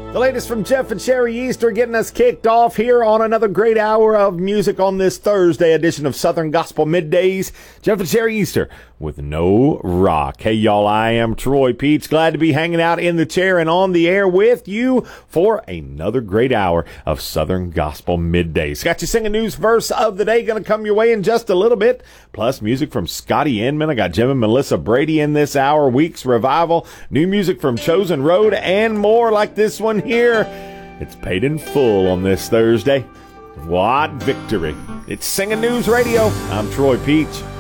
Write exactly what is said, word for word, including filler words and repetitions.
The latest from Jeff and Sherry Easter getting us kicked off here on another great hour of music on this Thursday edition of Southern Gospel Middays. Jeff and Sherry Easter with No Rock. Hey, y'all, I am Troy Peach. Glad to be hanging out in the chair and on the air with you for another great hour of Southern Gospel Middays. Got you singing news verse of the day. Going to come your way in just a little bit. Plus music from Scotty Inman. I got Jim and Melissa Brady in this hour. Week's Revival. New music from Chosen Road and more like this one here. It's paid in full on this Thursday. What victory. It's Singing News Radio. I'm Troy Peach.